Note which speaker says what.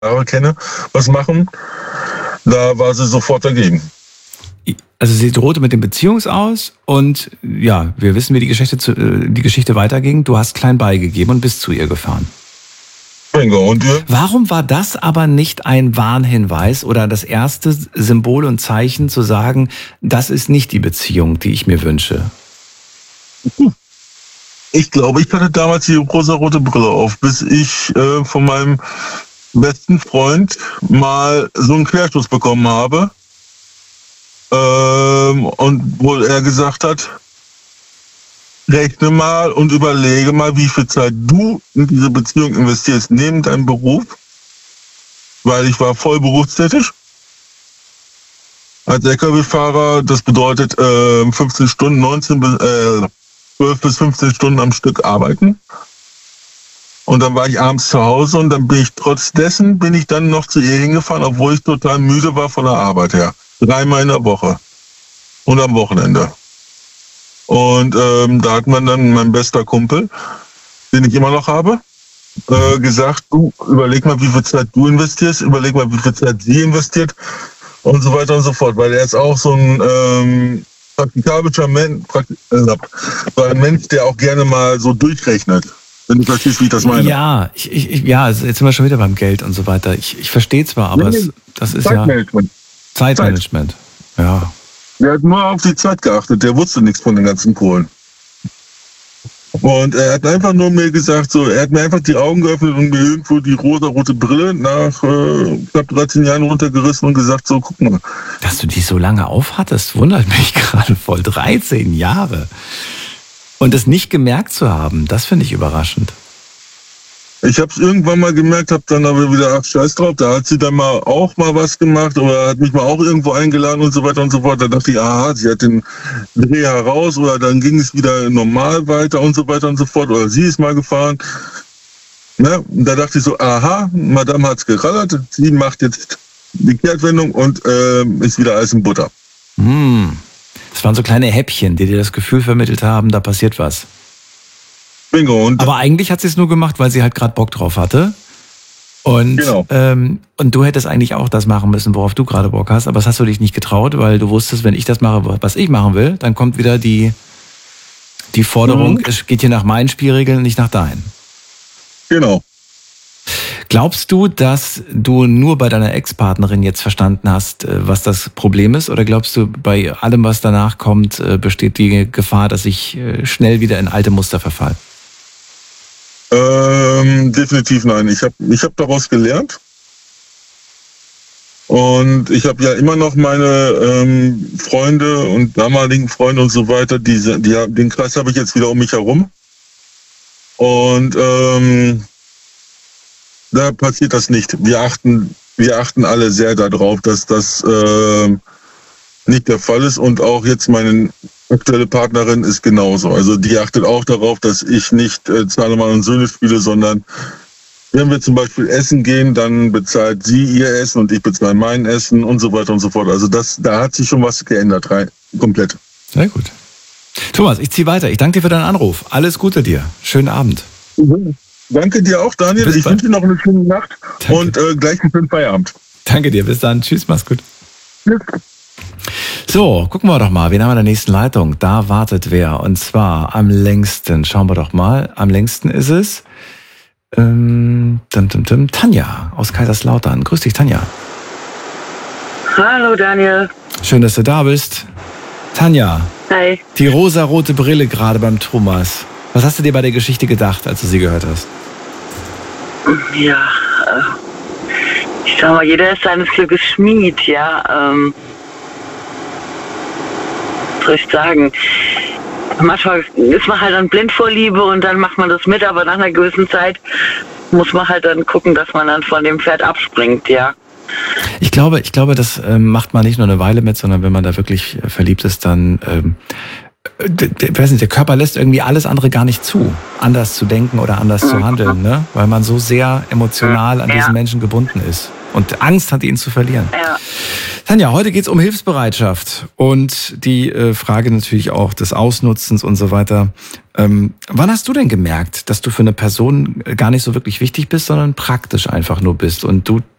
Speaker 1: Jahre kenne, was machen. Da war sie sofort dagegen.
Speaker 2: Also sie drohte mit dem Beziehungsaus und ja, wir wissen, wie die Geschichte weiterging. Du hast klein beigegeben und bist zu ihr gefahren.
Speaker 1: Bingo. Und ihr?
Speaker 2: Warum war das aber nicht ein Warnhinweis oder das erste Symbol und Zeichen zu sagen, das ist nicht die Beziehung, die ich mir wünsche?
Speaker 1: Ich glaube, ich hatte damals die rosa-rote Brille auf, bis ich von meinem besten Freund mal so einen Querschluss bekommen habe. Und wo er gesagt hat, rechne mal und überlege mal, wie viel Zeit du in diese Beziehung investierst neben deinem Beruf, weil ich war voll berufstätig als LKW-Fahrer. Das bedeutet 15 Stunden, 12 bis 15 Stunden am Stück arbeiten. Und dann war ich abends zu Hause und dann bin ich dann noch zu ihr hingefahren, obwohl ich total müde war von der Arbeit her. 3-mal in der Woche und am Wochenende. Und da hat man dann, mein bester Kumpel, den ich immer noch habe, gesagt, du überleg mal, wie viel Zeit du investierst, überleg mal, wie viel Zeit sie investiert und so weiter und so fort. Weil er ist auch so ein praktikabler Mensch, ein Mensch, der auch gerne mal so durchrechnet. Wenn du verstehst, wie ich das meine.
Speaker 2: Ja, also jetzt sind wir schon wieder beim Geld und so weiter. Ich verstehe zwar, aber das ist ja Zeitmanagement. Ja.
Speaker 1: Der hat nur auf die Zeit geachtet, der wusste nichts von den ganzen Kohlen. Und er hat einfach nur mir gesagt, er hat mir einfach die Augen geöffnet und mir irgendwo die rosa-rote Brille nach knapp 13 Jahren runtergerissen und gesagt, so, guck mal.
Speaker 2: Dass du die so lange aufhattest, wundert mich gerade voll. 13 Jahre. Und es nicht gemerkt zu haben, das finde ich überraschend.
Speaker 1: Ich habe es irgendwann mal gemerkt, habe dann aber wieder, ach scheiß drauf, da hat sie dann auch mal was gemacht oder hat mich mal auch irgendwo eingeladen und so weiter und so fort. Da dachte ich, aha, sie hat den Dreh heraus oder dann ging es wieder normal weiter und so weiter und so fort oder sie ist mal gefahren. Ne? Da dachte ich so, aha, Madame hat's gerallert, sie macht jetzt die Kehrtwendung und ist wieder Eis in Butter.
Speaker 2: Das waren so kleine Häppchen, die dir das Gefühl vermittelt haben, da passiert was.
Speaker 1: Bingo.
Speaker 2: Aber eigentlich hat sie es nur gemacht, weil sie halt gerade Bock drauf hatte. Und,
Speaker 1: genau.
Speaker 2: Und du hättest eigentlich auch das machen müssen, worauf du gerade Bock hast. Aber das hast du dich nicht getraut, weil du wusstest, wenn ich das mache, was ich machen will, dann kommt wieder die Forderung, es geht hier nach meinen Spielregeln, nicht nach deinen.
Speaker 1: Genau.
Speaker 2: Glaubst du, dass du nur bei deiner Ex-Partnerin jetzt verstanden hast, was das Problem ist? Oder glaubst du, bei allem, was danach kommt, besteht die Gefahr, dass ich schnell wieder in alte Muster verfalle?
Speaker 1: Definitiv nein. Ich hab daraus gelernt. Und ich habe ja immer noch meine Freunde und damaligen Freunde und so weiter. Den Kreis habe ich jetzt wieder um mich herum. Und da passiert das nicht. Wir achten alle sehr darauf, dass das nicht der Fall ist. Und auch jetzt meine aktuelle Partnerin ist genauso. Also die achtet auch darauf, dass ich nicht Zahlemann und Söhne spiele, sondern wenn wir zum Beispiel essen gehen, dann bezahlt sie ihr Essen und ich bezahle mein Essen und so weiter und so fort. Also da hat sich schon was geändert, komplett.
Speaker 2: Sehr gut. Thomas, ich ziehe weiter. Ich danke dir für deinen Anruf. Alles Gute dir. Schönen Abend.
Speaker 1: Danke dir auch, Daniel. Ich wünsche dir noch eine schöne Nacht. Danke. Und gleich einen schönen Feierabend.
Speaker 2: Danke dir. Bis dann. Tschüss, mach's gut.
Speaker 1: Tschüss.
Speaker 2: So, gucken wir doch mal. Wen haben wir in der nächsten Leitung? Da wartet wer. Und zwar am längsten. Schauen wir doch mal. Am längsten ist es Tanja aus Kaiserslautern. Grüß dich, Tanja.
Speaker 3: Hallo, Daniel.
Speaker 2: Schön, dass du da bist. Tanja.
Speaker 3: Hi.
Speaker 2: Die rosarote Brille gerade beim Thomas. Was hast du dir bei der Geschichte gedacht, als du sie gehört hast?
Speaker 3: Ja, ich sag mal, jeder ist seines Glückes Schmied, ja. Was soll ich sagen? Manchmal ist man halt dann blind vor Liebe und dann macht man das mit, aber nach einer gewissen Zeit muss man halt dann gucken, dass man dann von dem Pferd abspringt, ja.
Speaker 2: Ich glaube, das macht man nicht nur eine Weile mit, sondern wenn man da wirklich verliebt ist, dann der Körper lässt irgendwie alles andere gar nicht zu, anders zu denken oder anders zu handeln, ne? Weil man so sehr emotional an diesen Menschen gebunden ist und Angst hat, ihn zu verlieren.
Speaker 3: Ja.
Speaker 2: Tanja, heute geht's um Hilfsbereitschaft und die Frage natürlich auch des Ausnutzens und so weiter. Wann hast du denn gemerkt, dass du für eine Person gar nicht so wirklich wichtig bist, sondern praktisch einfach nur bist und du